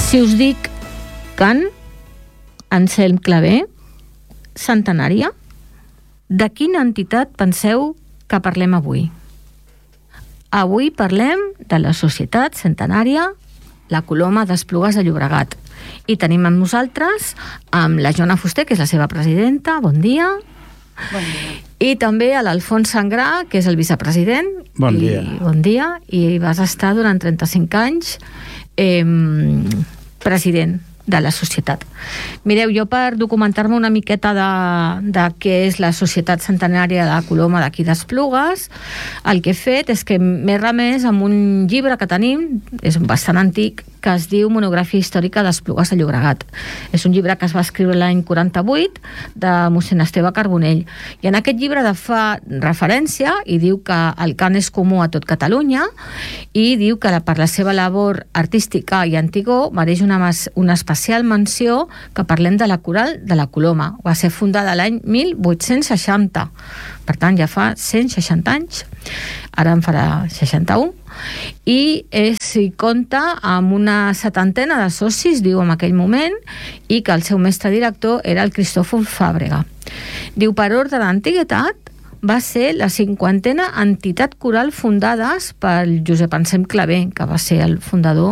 Si us dic Can Anselm Clavé, centenària, de quina entitat penseu que parlem avui? Avui parlem de la Societat Centenària La Coloma d'Esplugues de Llobregat. I tenim amb nosaltres amb la Joana Fuster, que és la seva presidenta. Bon dia. Bon dia. I també a l'Alfons Sangrà, que és el vicepresident. Bon dia. Bon dia. I vas estar durant 35 anys president de la societat. Mireu, jo per documentar-me una miqueta de què és la Societat Centenària de la Coloma d'aquí d'Esplugues, el que he fet és que m'he remès amb un llibre que tenim, és bastant antic, que es diu Monografia històrica d'Esplugues de Llobregat. És un llibre que es va escriure l'any 48 de mossèn Esteve Carbonell. I en aquest llibre fa referència i diu que el cant és comú a tot Catalunya i diu que per la seva labor artística i antigor mereix una especial menció que parlem de la coral de la Coloma. Va ser fundada l'any 1860. Per tant, ja fa 160 anys. Ara en farà 61. I s'hi compta amb una 70ena de socis, diu en aquell moment, i que el seu mestre director era el Cristòfol Fàbrega. Diu, per ordre d'antiguitat, va ser la 50a entitat coral fundades pel Josep Anselm Clavé, que va ser el fundador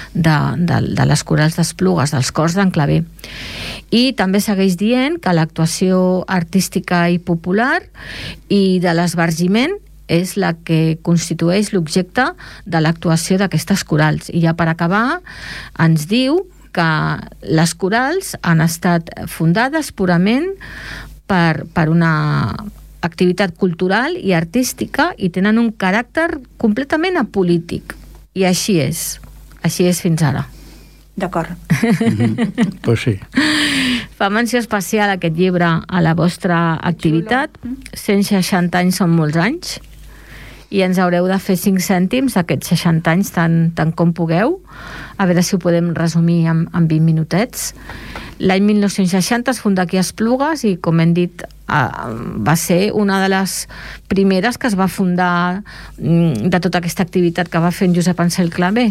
de les corals d'Esplugues, dels cors d'en Clavé. I també segueix dient que l'actuació artística i popular i de l'esbargiment és la que constitueix l'objecte de l'actuació d'aquestes corals. I ja per acabar, ens diu que les corals han estat fundades purament per una activitat cultural i artística i tenen un caràcter completament apolític. I així és fins ara. D'acord. Pues sí. Fa menció especial aquest llibre a la vostra activitat. 160 anys són molts anys i ens haureu de fer 5 cèntims d'aquests 60 anys tant com pugueu. A veure si ho podem resumir en 20 minutets. L'any 1960 es funda aquí a Esplugues i, com hem dit, va ser una de les primeres que es va fundar de tota aquesta activitat que va fer en Josep Anselm Clavé.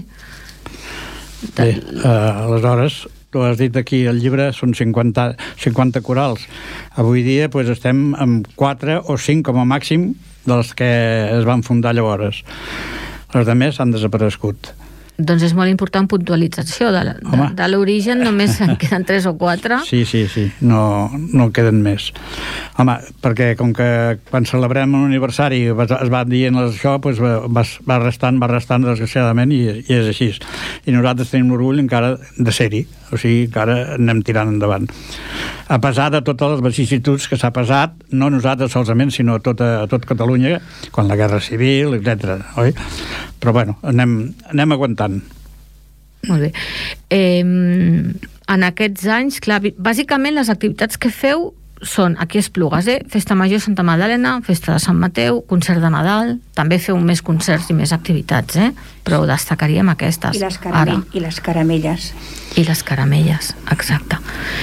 Bé, aleshores, tu has dit aquí al llibre són 50 corals. Avui dia estem amb 4 o 5 com a màxim de les que es van fundar llavors. Les altres han desaparegut. Doncs és molt important puntualització de l'origen, només en queden 3 o 4. Sí, no queden més. Home, perquè com que quan celebrem un aniversari es va dient això, va restant desgraciadament, i és així. I nosaltres tenim orgull encara de ser-hi, o sigui, encara anem tirant endavant. A pesar de totes les vicissituds que s'ha passat, no nosaltres solament, sinó tot Catalunya, quan la Guerra Civil, etc. Oi? Però bueno, anem aguantant. Molt bé. En aquests anys, clar, bàsicament les activitats que feu són aquí a Esplugues, Festa Major Santa Magdalena, Festa de Sant Mateu, concert de Nadal, també feu més concerts i més activitats, però destacaríem aquestes. I les caramelles. I les caramelles, exacte.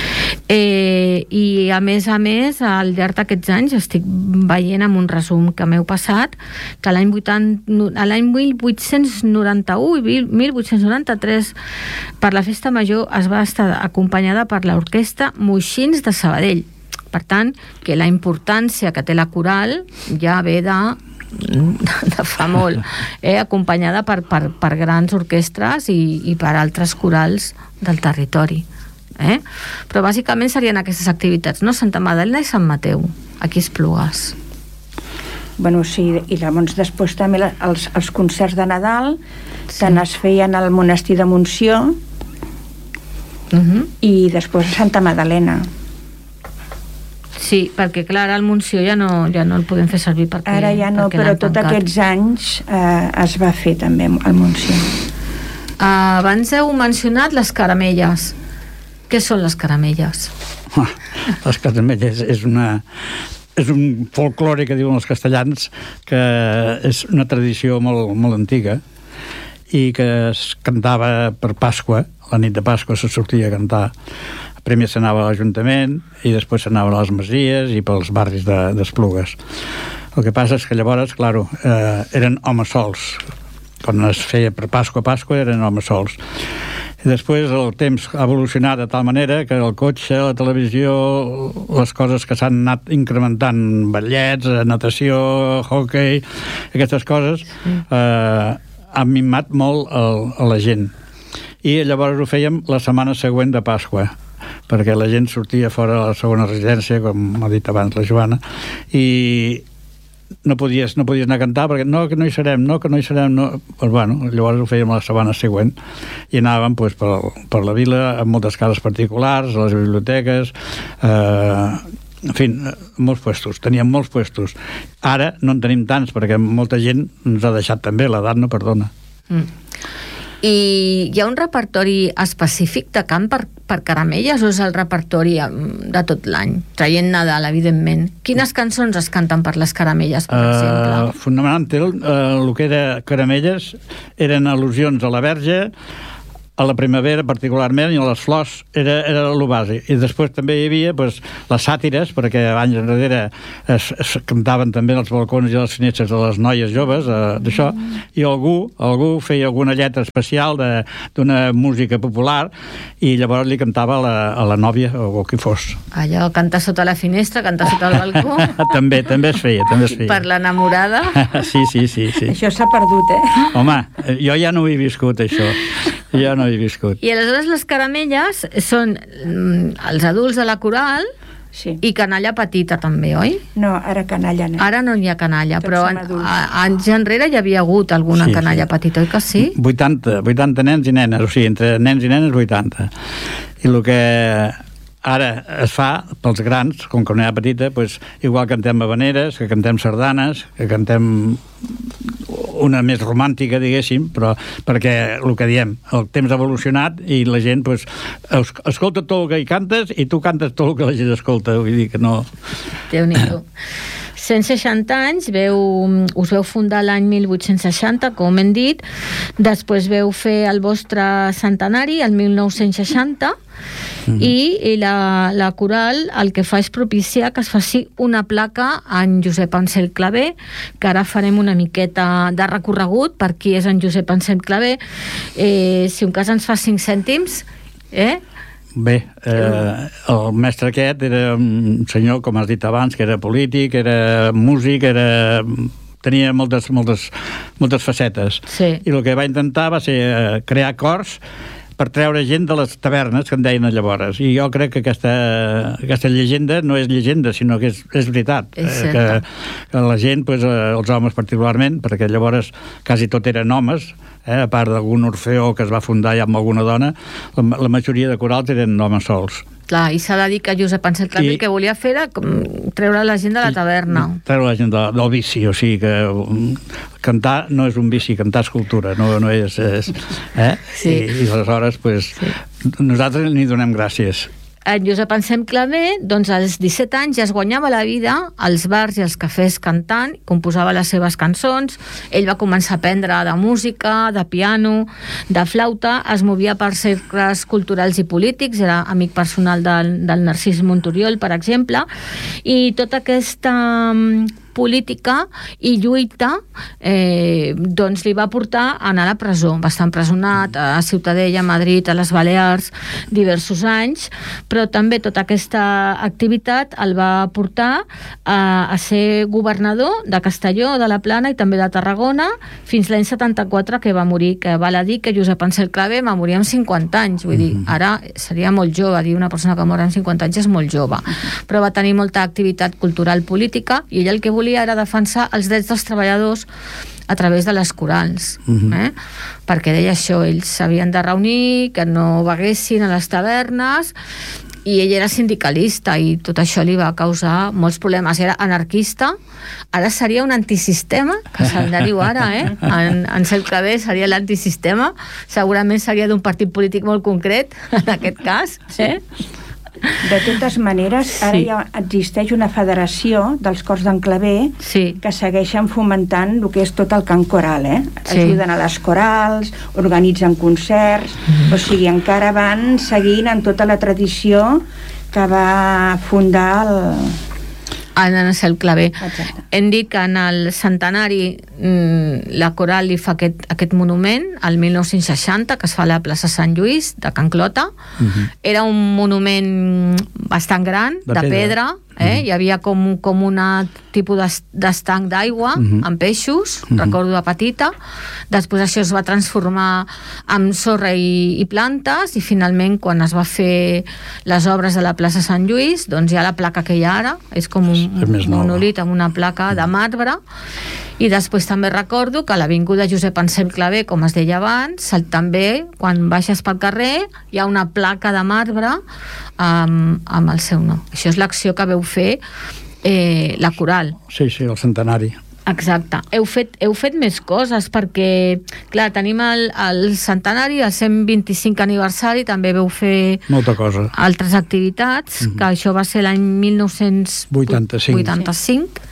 I a més, al llarg d'aquests anys estic veient amb un resum que m'heu passat que l'any 1891 i 1893 per la Festa Major es va estar acompanyada per l'Orquestra Moixins de Sabadell. Per tant, que la importància que té la coral ja ve de fa molt, acompanyada per grans orquestres i per altres corals del territori. Però bàsicament serien aquestes activitats, no? Santa Magdalena i Sant Mateu, aquí a Esplugues. Bueno, sí, i llavors després també els concerts de Nadal tant es feien al monestir de Montsió i després a Santa Magdalena. Sí, perquè clar, ara el Montsió ja no el podem fer servir perquè ara ja no, però tots aquests anys es va fer també el Montsió. Abans heu mencionat les caramelles. Què són les caramelles? Les caramelles és un folklore que diuen els castellans, que és una tradició molt, molt antiga i que es cantava per Pasqua. La nit de Pasqua se sortia a cantar. Primer s'anava a l'Ajuntament i després s'anava a les masies i pels barris d'Esplugues. El que passa és que llavors, clar, eren homes sols. Quan es feia per Pasqua eren homes sols. I després el temps ha evolucionat de tal manera que el cotxe, la televisió, les coses que s'han anat incrementant, ballets, natació, hockey, aquestes coses, han mimat molt a la gent. I llavors ho fèiem la setmana següent de Pasqua, perquè la gent sortia fora de la segona residència, com ha dit abans la Joana, i no podies anar a cantar perquè no, que no hi serem. Pues, bueno, llavors ho fèiem la setmana següent i anàvem pues, per la vila amb moltes cases particulars, a les biblioteques, en fi, molts puestos, teníem molts puestos. Ara no en tenim tants perquè molta gent ens ha deixat també, l'edat no perdona. I hi ha un repertori específic de cant per Caramelles o és el repertori de tot l'any? Traient Nadal, evidentment. Quines cançons es canten per les Caramelles, per exemple? Fonamentalment, el que era Caramelles eren al·lusions a la Verge, a la primavera particularment, i a les flors era el bàsic. I després també hi havia pues, les sàtires, perquè anys enrere es cantaven també als balcons i a les finestres de les noies joves, d'això, i algú feia alguna lletra especial d'una música popular i llavors li cantava a la nòvia o qui fos. Allò, cantar sota la finestra, cantar sota el balcó... també es feia. Per l'enamorada... Sí. Això s'ha perdut, Home, jo ja no ho he viscut, això. Ja no he viscut. I aleshores les Caramelles són els adults de la coral i canalla petita també, oi? No, ara canalla no. Ara no hi ha canalla, però anys enrere hi havia hagut alguna canalla petita, oi que sí? 80 nens i nenes, o sigui, entre nens i nenes 80. I el que ara es fa pels grans, com que no hi ha petita, pues, igual cantem habaneres, que cantem sardanes, que cantem una més romàntica, diguéssim, però perquè el que diem, el temps ha evolucionat i la gent pues, escolta tot el que hi cantes i tu cantes tot el que la gent escolta, vull dir que no... Déu-n'hi-do. 160 anys, us veu fundar l'any 1860, com hem dit, després veu fer el vostre centenari, el 1960, i la coral el que fa és propiciar que es faci una placa en Josep Ansel Clavé, que ara farem una miqueta de recorregut per qui és en Josep Ansel Clavé. Si un cas ens fa 5 cèntims, Bé, el mestre aquest era un senyor, com has dit abans, que era polític, era músic, tenia moltes facetes. Sí. I el que va intentar va ser crear cors per treure gent de les tavernes, que en deien llavors. I jo crec que aquesta llegenda no és llegenda, sinó que és veritat. Que la gent, pues, els homes particularment, perquè llavors quasi tot eren homes, a part d'algun orfeó que es va fundar ja amb alguna dona, la majoria de corals eren homes sols. Clar, i s'ha de dir que Josep Ansel Clavé el que volia fer era treure la gent de la taverna. Treure la gent del vici, o sigui que cantar no és un vici, cantar és cultura, no és... Sí. I aleshores, pues, nosaltres n'hi donem gràcies. En Josep Ansel Clavé, doncs als 17 anys ja es guanyava la vida als bars i als cafès cantant, composava les seves cançons, ell va començar a aprendre de música, de piano, de flauta, es movia per cercles culturals i polítics, era amic personal del Narcís Monturiol, per exemple, i tota aquesta política i lluita doncs li va portar a anar a la presó. Va estar empresonat a Ciutadella, a Madrid, a les Balears diversos anys, però també tota aquesta activitat el va portar a ser governador de Castelló, de la Plana i també de Tarragona fins l'any 74 que va morir, que val a dir que Josep Ansel Clavé va morir amb 50 anys, vull dir, ara seria molt jove, dir una persona que mor amb 50 anys és molt jove, però va tenir molta activitat cultural política i ell el que volia era defensar els drets dels treballadors a través de les corals, perquè deia això, ells s'havien de reunir, que no beguessin a les tavernes, i ell era sindicalista i tot això li va causar molts problemes, era anarquista, ara seria un antisistema, que se'n diu ara, Ansel Clavé seria l'antisistema, segurament seria d'un partit polític molt concret, en aquest cas, De totes maneres, ara ja existeix una federació dels cors d'en Clavé que segueixen fomentant el que és tot el cant coral, ajuden a les corals, organitzen concerts, o sigui, encara van seguint en tota la tradició que va fundar Han de ser el claver. Exacte. Hem dit que en el centenari la Coral li fa aquest monument el 1960, que es fa a la plaça Sant Lluís de Can Clota. Era un monument bastant gran, de pedra. Hi havia com una tipus d'estanc d'aigua amb peixos, recordo de petita. Després això es va transformar en sorra i plantes, i finalment quan es va fer les obres de la plaça Sant Lluís, doncs hi ha la placa que hi ha ara, és com un monolit amb una placa de marbre. I després també recordo que a l'avinguda Josep Anselm Clavé, com es deia abans, també, quan baixes pel carrer, hi ha una placa de marbre amb el seu nom. Això és l'acció que veu fer la Coral. Sí, el centenari. Exacte. Heu fet més coses, perquè, clar, tenim el centenari, el 125 aniversari, també veu fer molta cosa. Altres activitats, que això va ser l'any 1985.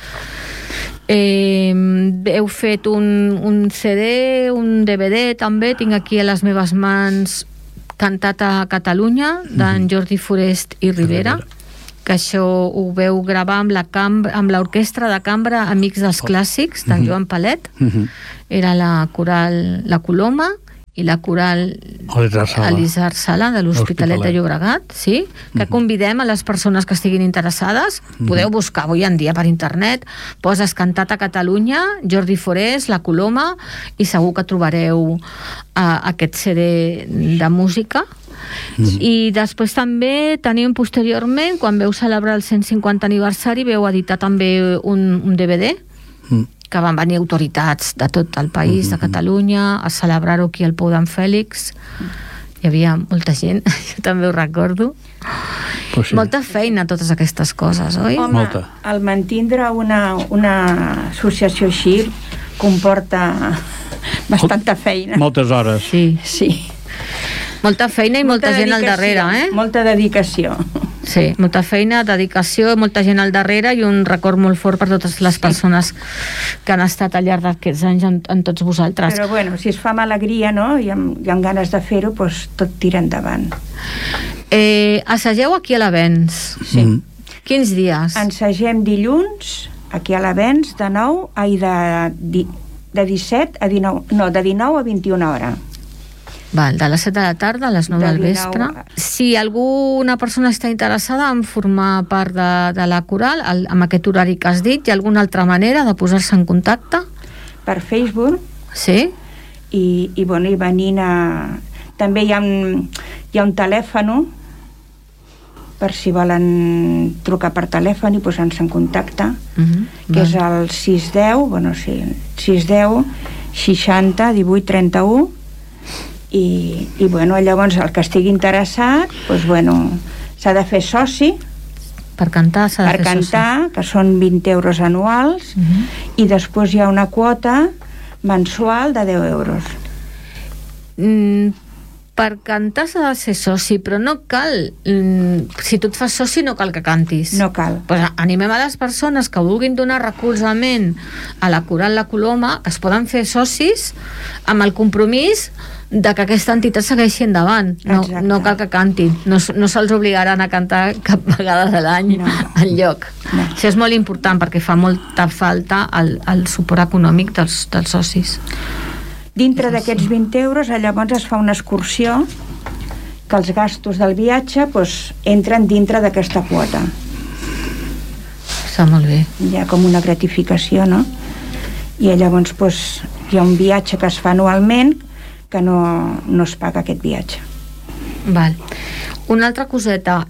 Heu fet un CD, un DVD també, tinc aquí a les meves mans Cantata Catalunya d'en Jordi Forest i Rivera, que això ho veu gravar amb l'orquestra de cambra Amics dels Clàssics d'en Joan Palet. Era la coral La Coloma i la coral Elisar Sala de l'Hospitalet de Llobregat, sí? Que convidem a les persones que estiguin interessades. Podeu buscar avui en dia per internet, poses Cantata Catalunya, Jordi Forés, La Coloma, i segur que trobareu aquest CD de música. I després també tenim posteriorment, quan veu celebrar el 150 aniversari, veu editar també un DVD, que van venir autoritats de tot el país, de Catalunya, a celebrar-ho aquí al Pou d'en Fèlix. Hi havia molta gent, jo també ho recordo. Pues sí. Molta feina, totes aquestes coses, oi? Home, el mantindre una associació així comporta bastanta feina. Moltes hores. Sí. Molta feina i molta gent al darrere, Molta dedicació. Sí, molta feina, dedicació, molta gent al darrere, i un record molt fort per totes les persones que han estat al llarg d'aquests anys amb tots vosaltres. Però bueno, si es fa amb alegria, no?, i amb ganes de fer-ho, doncs tot tira endavant. Assageu aquí a l'Avenç. Sí. Quins dies? Ensagem dilluns, aquí a l'Avenç, de 17 a 19, no, de 19 a 21 hores. Val, de les 7 de la tarda a les 9 del vespre. Si alguna persona està interessada en formar part de la coral, amb aquest horari que has dit, hi ha alguna altra manera de posar-se en contacte? Per Facebook. Sí? I venint a... També hi ha un telèfon, per si volen trucar per telèfon i posar-se en contacte, que és el 610 60 18 31, i llavors el que estigui interessat, s'ha de fer soci per cantar, que són 20 euros anuals, i després hi ha una quota mensual de 10 euros. Per cantar s'ha de ser soci, però no cal, si tu et fas soci no cal que cantis. No cal. Pues animem a les persones que vulguin donar recolzament a la Coral La Coloma, que es poden fer socis amb el compromís de que aquesta entitat segueixi endavant. No cal que cantin, no se'ls obligaran a cantar cap vegada de l'any enlloc. Això és molt important, perquè fa molta falta el suport econòmic dels socis. Dintre d'aquests 20 euros, llavors es fa una excursió que els gastos del viatge entren dintre d'aquesta quota. Està molt bé. Hi ha com una gratificació, no? I llavors hi ha un viatge que es fa anualment que no es paga aquest viatge. Val. Una altra coseta.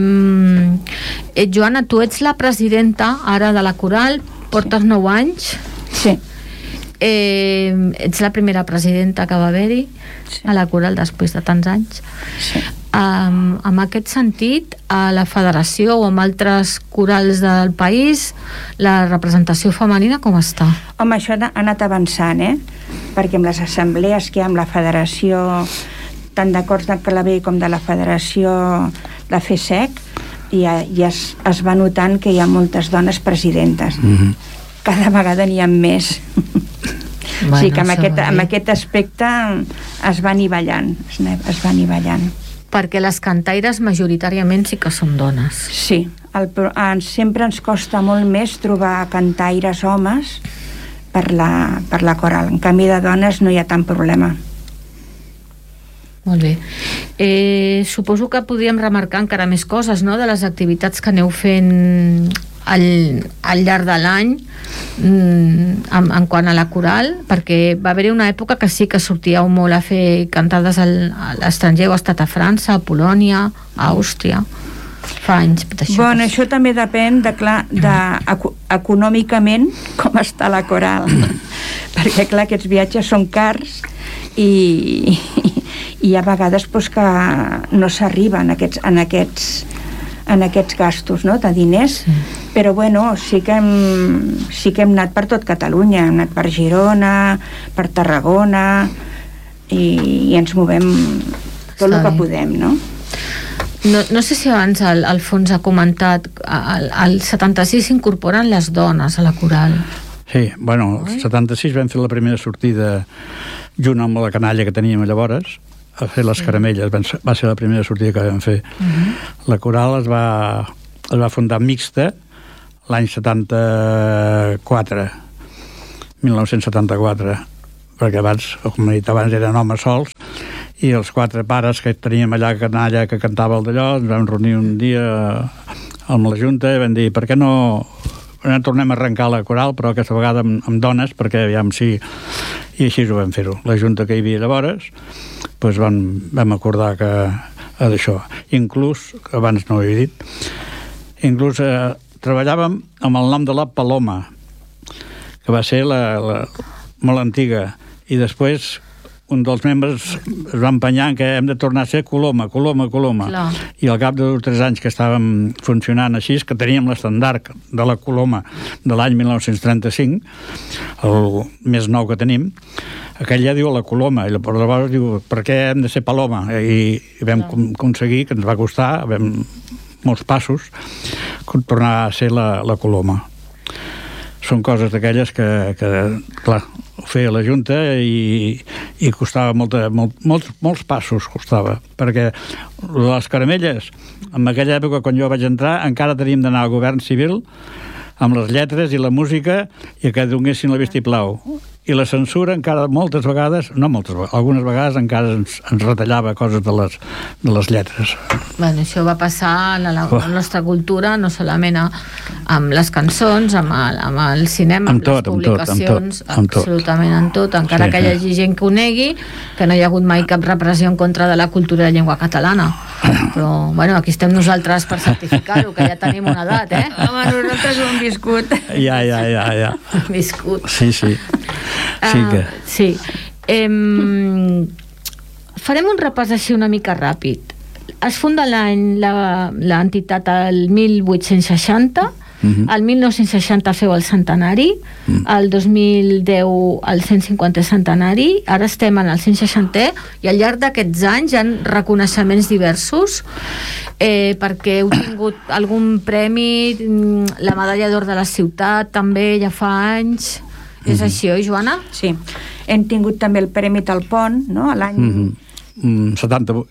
Joana, tu ets la presidenta ara de la Coral, portes 9 anys. Sí. Ets la primera presidenta que va haver-hi a la Coral després de tants anys. Sí. En aquest sentit, a la federació o amb altres corals del país, la representació femenina com està? Home, això ha anat avançant, perquè amb les assemblees que hi ha amb la federació, tant de Corts de Claver com de la federació de FESEC, ja es va notant que hi ha moltes dones presidentes. Cada vegada n'hi ha més. O sigui que amb aquest aspecte es va anivellant. Perquè les cantaires majoritàriament sí que són dones. Sí, sempre ens costa molt més trobar cantaires homes per la coral. En canvi de dones no hi ha tant problema. Molt bé. Suposo que podríem remarcar encara més coses, no?, de les activitats que aneu fent al llarg de l'any en quant a la coral, perquè va haver-hi una època que sí que sortíeu molt a fer cantades a l'estranger. Heu estat a França, a Polònia, a Àustria, fa anys d'això. Bueno, això també depèn econòmicament com està la coral, perquè clar, aquests viatges són cars i hi ha vegades que no s'arriben en aquests gastos, no?, de diners, sí. Però bueno, sí que hem anat per tot Catalunya, hem anat per Girona, per Tarragona, i ens movem tot el que podem, no? No sé si abans Alfons ha comentat, al 76 s'incorporen les dones a la coral. Sí, bueno, el 76 vam fer la primera sortida junt amb la canalla que teníem llavors, a fer les caramelles, va ser la primera sortida que vam fer. La coral es va fundar mixta l'any 1974, perquè abans, com he dit abans, eren homes sols, i els 4 pares que teníem allà, canalla, que cantava el d'allò, ens vam reunir un dia amb la Junta i vam dir, per què no tornem a arrencar la coral, però aquesta vegada amb dones, perquè aviam si... I així ho vam fer-ho. La Junta que hi havia llavors, doncs vam acordar que d'això. Inclús, abans no ho he dit, treballàvem amb el nom de la Paloma, que va ser molt antiga, i després un dels membres es va empenyar en que hem de tornar a ser Coloma. Clar. I al cap de 2 o 3 anys que estàvem funcionant així, que teníem l'estandard de la Coloma de l'any 1935, el més nou que tenim, aquell ja diu la Coloma, i llavors diu, per què hem de ser Paloma? I vam aconseguir, que ens va costar, molts passos, tornar a ser la Coloma. Són coses d'aquelles que clar, ho feia la Junta i costava molts passos, costava, perquè les caramelles, en aquella època quan jo vaig entrar, encara teníem d'anar al govern civil amb les lletres i la música i que donessin la vistiplau. I la censura encara algunes vegades encara ens retallava coses de les lletres. Bueno, això va passar en la nostra cultura, no solament amb les cançons, amb el cinema, amb les publicacions, absolutament en tot, encara que hi hagi gent que ho negui, que no hi ha hagut mai cap repressió en contra de la cultura de llengua catalana. Però, bueno, aquí estem nosaltres per certificar-ho, que ja tenim una edat, eh? Home, nosaltres ho hem viscut. Ja. Hem viscut. Sí. Sí. Farem un repàs així una mica ràpid. Es funda l'entitat el 1860, el 1960 feu el centenari, el 2010 el 150è centenari, ara estem en el 160è, i al llarg d'aquests anys hi ha reconeixements diversos, perquè heu tingut algun premi, la medalla d'or de la ciutat també ja fa anys. És així, oi, Joana? Sí. Hem tingut també el Premi Talpont, no?, a l'any... 98.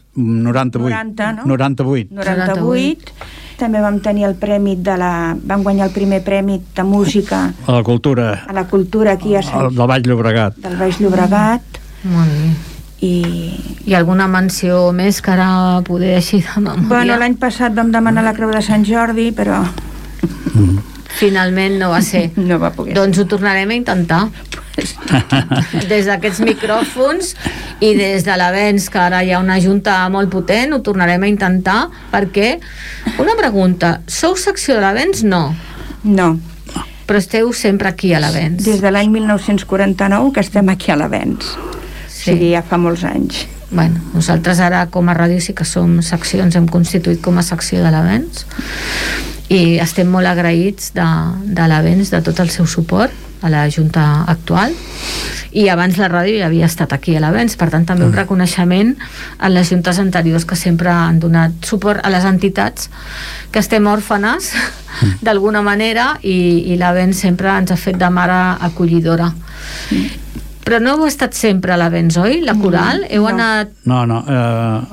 També vam tenir el premi vam guanyar el primer premi de música a la cultura aquí a Sant... del Baix Llobregat. Molt bé. I alguna menció més que ara poder així de memòria? Bueno, l'any passat vam demanar la Creu de Sant Jordi, però... Finalment no va ser. No va poder. Doncs ho tornarem a intentar. Des d'aquests micròfons i des de l'Avenç, que ara hi ha una junta molt potent, ho tornarem a intentar, perquè... Una pregunta, sou secció de l'Avenç? No. Però esteu sempre aquí a l'Avenç. Des de l'any 1949 que estem aquí a l'Avenç. Sí. O sigui, ja fa molts anys. Bueno, nosaltres ara com a ràdio sí que som secció, ens hem constituït com a secció de l'Avenç i estem molt agraïts de l'Avenç, de tot el seu suport a la Junta actual, i abans la ràdio ja havia estat aquí a l'Avenç, per tant també un reconeixement a les juntes anteriors que sempre han donat suport a les entitats que estem òrfanes d'alguna manera, i l'Avenç sempre ens ha fet de mare acollidora. Però no heu estat sempre a l'Avenç, oi? La coral? Heu anat... No.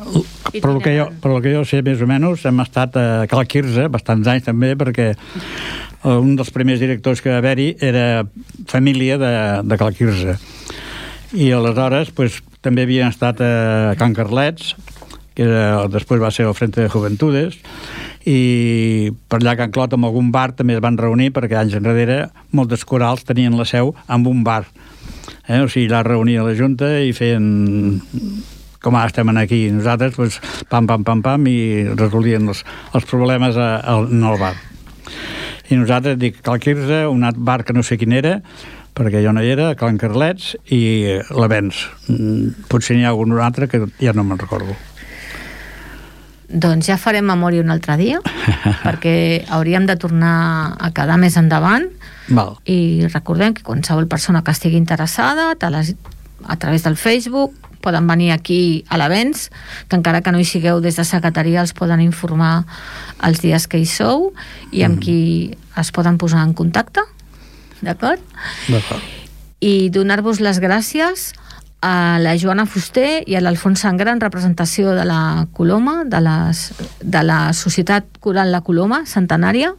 Per lo que jo sé, més o menys, hem estat a Cal Quirze, bastants anys també, perquè un dels primers directors que va haver-hi era família de Cal Quirze. I aleshores pues, també havien estat a Can Carlets, que després va ser el Frente de Juventudes, i per allà a Can Clot, amb algun bar, també es van reunir, perquè anys enrere moltes corals tenien la seu en un bar. O sigui, allà reunia la Junta i feien... com ara estem aquí nosaltres, pues, pam, i resolien els problemes en el bar. I nosaltres, dic, Cal Quirze, un altre bar que no sé quin era, perquè jo no hi era, Can Carlets i l'Avenç. Potser n'hi ha algun altre que ja no me'n recordo. Doncs ja farem memòria un altre dia, perquè hauríem de tornar a quedar més endavant. Val. I recordem que qualsevol persona que estigui interessada, a través del Facebook, poden venir aquí a l'Avenç, que encara que no hi sigueu des de secretaria els poden informar els dies que hi sou i amb qui es poden posar en contacte, d'acord? D'acord. I donar-vos les gràcies a la Joana Fuster i a l'Alfons Sangre en representació de la Coloma, de la Societat Coral La Coloma Centenària,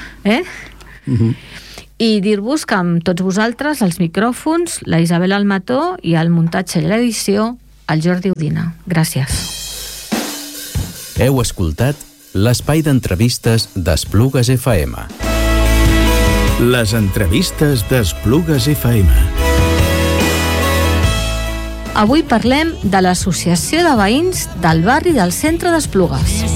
i dir-vos que amb tots vosaltres, els micròfons, la Isabel Almató i el muntatge i l'edició, el Jordi Udina. Gràcies. Heu escoltat l'espai d'entrevistes d'Esplugues FM. Les entrevistes d'Esplugues FM. Avui parlem de l'Associació de Veïns del barri del centre d'Esplugues.